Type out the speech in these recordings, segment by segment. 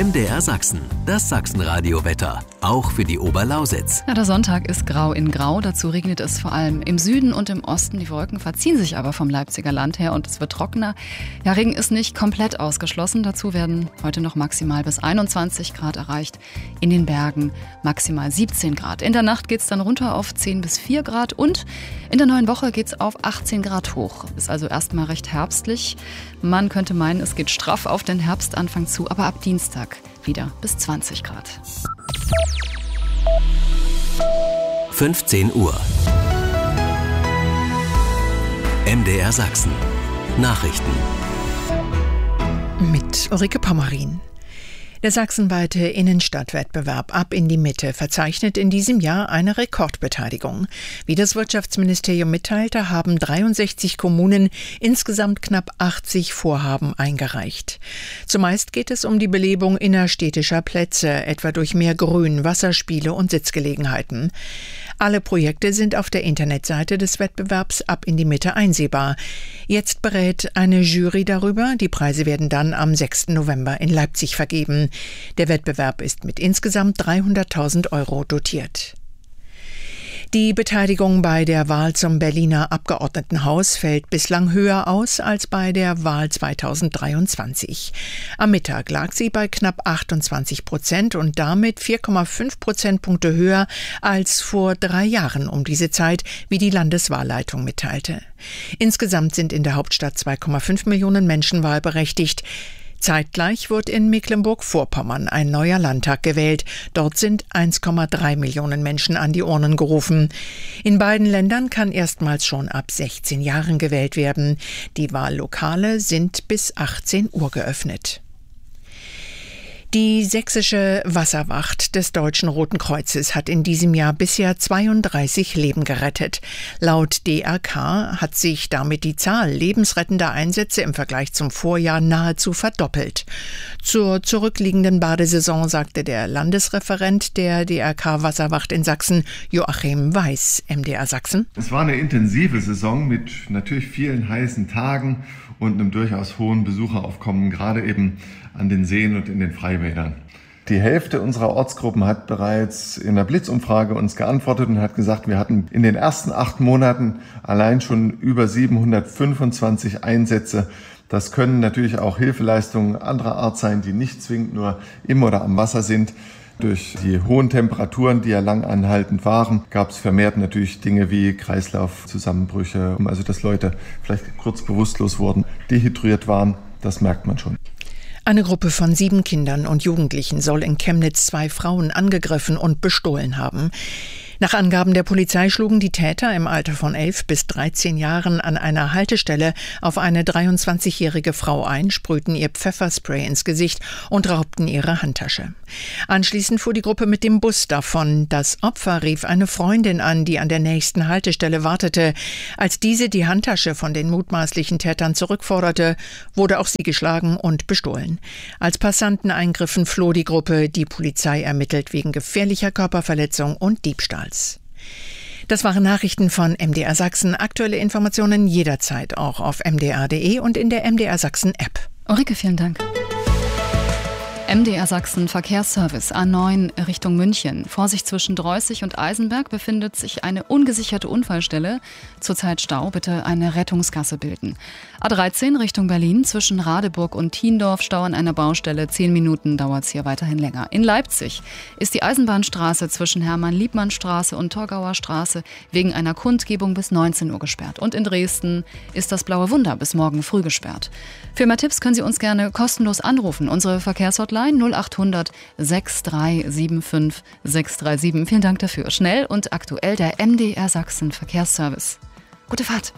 MDR Sachsen, das Sachsenradio-Wetter, auch für die Oberlausitz. Ja, der Sonntag ist grau in grau, dazu regnet es vor allem im Süden und im Osten. Die Wolken verziehen sich aber vom Leipziger Land her und es wird trockener. Ja, Regen ist nicht komplett ausgeschlossen, dazu werden heute noch maximal bis 21 Grad erreicht. In den Bergen maximal 17 Grad. In der Nacht geht es dann runter auf 10 bis 4 Grad und in der neuen Woche geht es auf 18 Grad hoch. Ist also erstmal recht herbstlich. Man könnte meinen, es geht straff auf den Herbstanfang zu, aber ab Dienstag wieder bis 20 Grad. 15 Uhr. MDR Sachsen. Nachrichten. Mit Ulrike Pommerin. Der sachsenweite Innenstadtwettbewerb Ab in die Mitte verzeichnet in diesem Jahr eine Rekordbeteiligung. Wie das Wirtschaftsministerium mitteilte, haben 63 Kommunen insgesamt knapp 80 Vorhaben eingereicht. Zumeist geht es um die Belebung innerstädtischer Plätze, etwa durch mehr Grün, Wasserspiele und Sitzgelegenheiten. Alle Projekte sind auf der Internetseite des Wettbewerbs Ab in die Mitte einsehbar. Jetzt berät eine Jury darüber. Die Preise werden dann am 6. November in Leipzig vergeben. Der Wettbewerb ist mit insgesamt 300.000 € dotiert. Die Beteiligung bei der Wahl zum Berliner Abgeordnetenhaus fällt bislang höher aus als bei der Wahl 2023. Am Mittag lag sie bei knapp 28% und damit 4,5 Prozentpunkte höher als vor 3 Jahren um diese Zeit, wie die Landeswahlleitung mitteilte. Insgesamt sind in der Hauptstadt 2,5 Millionen Menschen wahlberechtigt. Zeitgleich wird in Mecklenburg-Vorpommern ein neuer Landtag gewählt. Dort sind 1,3 Millionen Menschen an die Urnen gerufen. In beiden Ländern kann erstmals schon ab 16 Jahren gewählt werden. Die Wahllokale sind bis 18 Uhr geöffnet. Die sächsische Wasserwacht des Deutschen Roten Kreuzes hat in diesem Jahr bisher 32 Leben gerettet. Laut DRK hat sich damit die Zahl lebensrettender Einsätze im Vergleich zum Vorjahr nahezu verdoppelt. Zur zurückliegenden Badesaison sagte der Landesreferent der DRK Wasserwacht in Sachsen, Joachim Weiß, MDR Sachsen. Es war eine intensive Saison mit natürlich vielen heißen Tagen und einem durchaus hohen Besucheraufkommen, gerade eben an den Seen und in den Freibädern. Die Hälfte unserer Ortsgruppen hat bereits in der Blitzumfrage uns geantwortet und hat gesagt, wir hatten in den ersten 8 Monaten allein schon über 725 Einsätze. Das können natürlich auch Hilfeleistungen anderer Art sein, die nicht zwingend nur im oder am Wasser sind. Durch die hohen Temperaturen, die ja lang anhaltend waren, gab es vermehrt natürlich Dinge wie Kreislaufzusammenbrüche, also dass Leute vielleicht kurz bewusstlos wurden, dehydriert waren, das merkt man schon. Eine Gruppe von 7 Kindern und Jugendlichen soll in Chemnitz 2 Frauen angegriffen und bestohlen haben. Nach Angaben der Polizei schlugen die Täter im Alter von 11 bis 13 Jahren an einer Haltestelle auf eine 23-jährige Frau ein, sprühten ihr Pfefferspray ins Gesicht und raubten ihre Handtasche. Anschließend fuhr die Gruppe mit dem Bus davon. Das Opfer rief eine Freundin an, die an der nächsten Haltestelle wartete. Als diese die Handtasche von den mutmaßlichen Tätern zurückforderte, wurde auch sie geschlagen und bestohlen. Als Passanten eingriffen, floh die Gruppe. Die Polizei ermittelt wegen gefährlicher Körperverletzung und Diebstahls. Das waren Nachrichten von MDR Sachsen. Aktuelle Informationen jederzeit auch auf mdr.de und in der MDR Sachsen App. Ulrike, vielen Dank. MDR Sachsen Verkehrsservice A9 Richtung München. Vorsicht, zwischen Dreußig und Eisenberg befindet sich eine ungesicherte Unfallstelle. Zurzeit Stau, bitte eine Rettungsgasse bilden. A13 Richtung Berlin, zwischen Radeburg und Thiendorf Stau an einer Baustelle. 10 Minuten dauert es hier weiterhin länger. In Leipzig ist die Eisenbahnstraße zwischen Hermann-Liebmann-Straße und Torgauer Straße wegen einer Kundgebung bis 19 Uhr gesperrt. Und in Dresden ist das Blaue Wunder bis morgen früh gesperrt. Für mehr Tipps können Sie uns gerne kostenlos anrufen. Unsere Verkehrshotline 0800 6375 637. Vielen Dank dafür. Schnell und aktuell der MDR Sachsen Verkehrsservice. Gute Fahrt.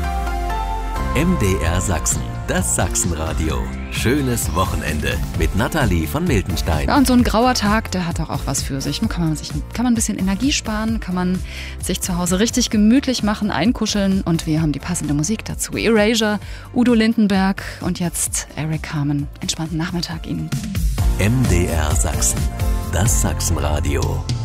MDR Sachsen, das Sachsenradio. Schönes Wochenende mit Nathalie von Miltenstein. Ja, und so ein grauer Tag, der hat auch was für sich. Kann man ein bisschen Energie sparen, kann man sich zu Hause richtig gemütlich machen, einkuscheln und wir haben die passende Musik dazu. Erasure, Udo Lindenberg und jetzt Eric Carmen. Entspannten Nachmittag Ihnen. MDR Sachsen, das Sachsenradio.